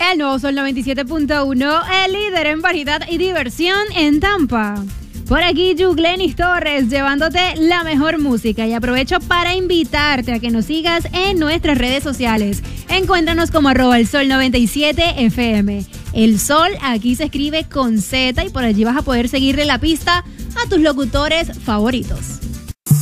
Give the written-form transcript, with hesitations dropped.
El nuevo Sol 97.1, el líder en variedad y diversión en Tampa. Por aquí, Yuglenis Torres, llevándote la mejor música. Y aprovecho para invitarte a que nos sigas en nuestras redes sociales. Encuéntranos como @el-sol97fm. El Sol aquí se escribe con Z y por allí vas a poder seguirle la pista a tus locutores favoritos.